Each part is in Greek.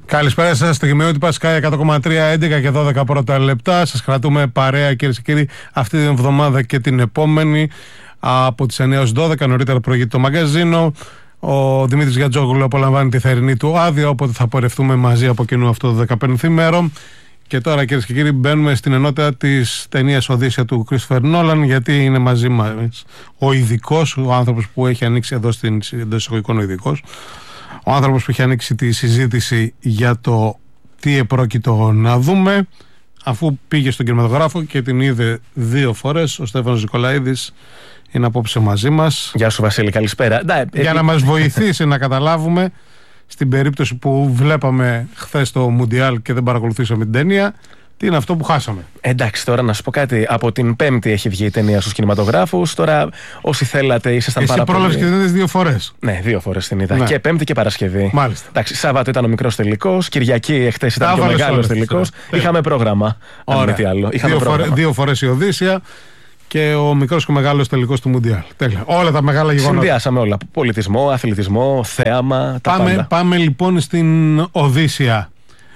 Καλησπέρα σας, στιγμιότυπα Sky 100,3, 11 και 12 πρώτα λεπτά. Σας κρατούμε παρέα, κυρίες και κύριοι, αυτή την εβδομάδα και την επόμενη από τις 9 ως 12. Νωρίτερα προηγείται το μαγκαζίνο. Ο Δημήτρης Γιατζόγλου απολαμβάνει τη θερινή του άδεια, οπότε θα πορευτούμε μαζί από κοινού αυτό το 15ήμερο. Και τώρα, κυρίες και κύριοι, μπαίνουμε στην ενότητα της ταινίας Οδύσσεια του Christopher Nolan, γιατί είναι μαζί μας ο ειδικός, ο άνθρωπος που έχει ανοίξει εντός εισαγωγικών, ο ειδικός. Ο άνθρωπος που έχει ανοίξει τη συζήτηση για το τι επρόκειτο να δούμε, αφού πήγε στον κινηματογράφο και την είδε 2 φορές. Ο Στέφανος Νικολαίδης είναι απόψε μαζί μας. Γεια σου Βασίλη, καλησπέρα. Για να μας βοηθήσει να καταλάβουμε, στην περίπτωση που βλέπαμε χθες το Μουντιάλ και δεν παρακολουθήσαμε την ταινία, τι είναι αυτό που χάσαμε. Εντάξει, τώρα να σου πω κάτι. Από την Πέμπτη έχει βγει η ταινία στους κινηματογράφους. Τώρα, όσοι θέλατε, ήσασταν πάρα πολύ. Εσύ πρόλαβες και την είδες 2 φορές. Ναι, 2 φορές την είδα. Ναι. Και Πέμπτη και Παρασκευή. Μάλιστα. Εντάξει, Σάββατο ήταν ο μικρός τελικός. Κυριακή εχθές ήταν και ο μεγάλος τελικός. Είχαμε πρόγραμμα. Αν μη τι άλλο. 2 φορές η Οδύσσεια και ο μικρός και ο μεγάλος τελικός του Μουντιάλ. Τέλεια. Όλα τα μεγάλα γεγονότα. Συνδυάσαμε όλα. Πολιτισμό, αθλητισμό, θέαμα. Πάμε λοιπόν στην Οδύσσεια.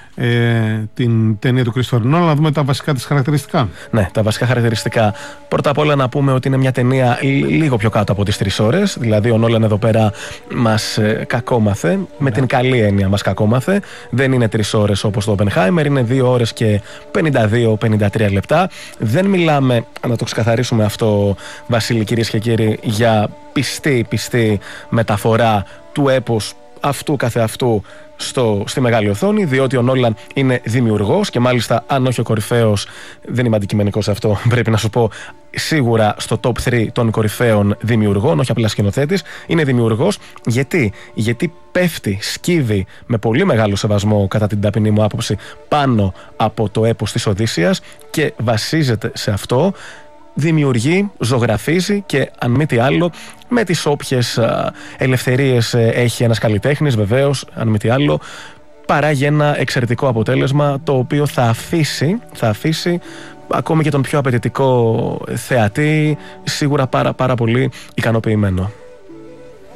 Την ταινία του Christopher Nolan, να δούμε τα βασικά της χαρακτηριστικά. Ναι, τα βασικά χαρακτηριστικά. Πρώτα απ' όλα να πούμε ότι είναι μια ταινία λίγο πιο κάτω από τις 3 ώρες. Δηλαδή ο Nolan εδώ πέρα μας κακόμαθε, με την καλή έννοια μας κακόμαθε. Δεν είναι 3 ώρες όπως το Oppenheimer, είναι 2 ώρες και 52-53 λεπτά. Δεν μιλάμε, να το ξεκαθαρίσουμε αυτό, Βασίλη, κυρίες και κύριοι, για πιστή μεταφορά του έπος αυτού καθεαυτού στη μεγάλη οθόνη, διότι ο Νόλαν είναι δημιουργός και μάλιστα, αν όχι ο κορυφαίος, δεν είμαι αντικειμενικός σε αυτό, πρέπει να σου πω, σίγουρα στο top 3 των κορυφαίων δημιουργών, όχι απλά σκηνοθέτης, είναι δημιουργός. Γιατί πέφτει, σκύβει με πολύ μεγάλο σεβασμό, κατά την ταπεινή μου άποψη, πάνω από το έπος της Οδύσσειας και βασίζεται σε αυτό. Δημιουργεί, ζωγραφίζει και αν μη τι άλλο, με τις όποιες ελευθερίες έχει ένας καλλιτέχνης, βεβαίως, αν μη τι άλλο, παράγει ένα εξαιρετικό αποτέλεσμα, το οποίο θα αφήσει ακόμη και τον πιο απαιτητικό θεατή σίγουρα πάρα πολύ ικανοποιημένο.